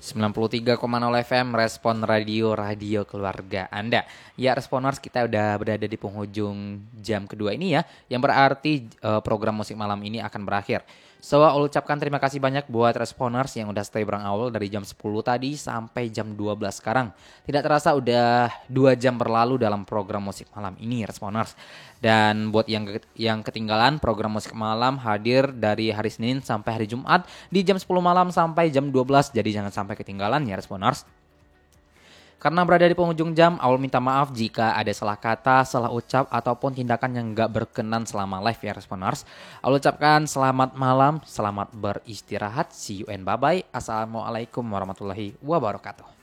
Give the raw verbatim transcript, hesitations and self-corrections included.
sembilan puluh tiga koma nol F M Respon Radio, radio keluarga Anda. Ya Responers, kita udah berada di penghujung jam kedua ini ya, yang berarti uh, program musik malam ini akan berakhir. So, aku ucapkan terima kasih banyak buat Responers yang udah stay bareng awal dari jam sepuluh tadi sampai jam dua belas sekarang. Tidak terasa udah dua jam berlalu dalam program musik malam ini Responers. Dan buat yang yang ketinggalan, program musik malam hadir dari hari Senin sampai hari Jumat di jam sepuluh malam sampai jam dua belas. Jadi jangan sampai ketinggalan ya Responers. Karena berada di penghujung jam, Aul minta maaf jika ada salah kata, salah ucap, ataupun tindakan yang gak berkenan selama live ya Responers. Aul ucapkan selamat malam, selamat beristirahat, see you and bye-bye. Assalamualaikum warahmatullahi wabarakatuh.